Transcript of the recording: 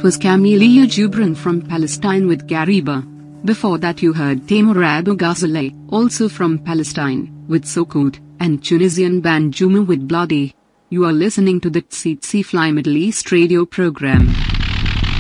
That was Camelia Gibran from Palestine with Gariba. Before that you heard Taimour Abou Ghazaleh, also from Palestine, with Sukut, and Tunisian band Juma with Bloody. You are listening to the Tsetse Fly Middle East radio program.